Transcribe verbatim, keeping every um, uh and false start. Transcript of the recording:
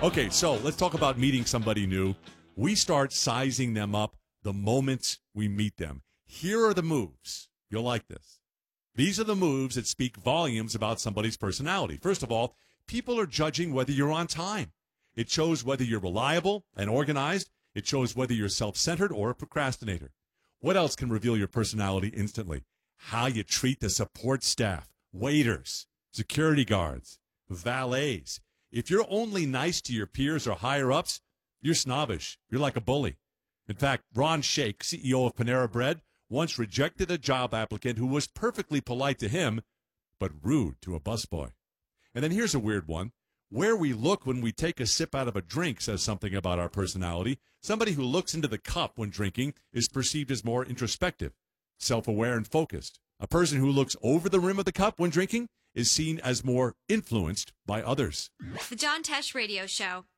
Okay, so let's talk about meeting somebody new. We start sizing them up the moment we meet them. Here are the moves. You'll like this. These are the moves that speak volumes about somebody's personality. First of all, people are judging whether you're on time. It shows whether you're reliable and organized. It shows whether you're self-centered or a procrastinator. What else can reveal your personality instantly? How you treat the support staff, waiters, security guards, valets. If you're only nice to your peers or higher-ups, you're snobbish. You're like a bully. In fact, Ron Shake, C E O of Panera Bread, once rejected a job applicant who was perfectly polite to him, but rude to a busboy. And then here's a weird one. Where we look when we take a sip out of a drink says something about our personality. Somebody who looks into the cup when drinking is perceived as more introspective, self-aware, and focused. A person who looks over the rim of the cup when drinking is seen as more influenced by others. The John Tesh Radio Show.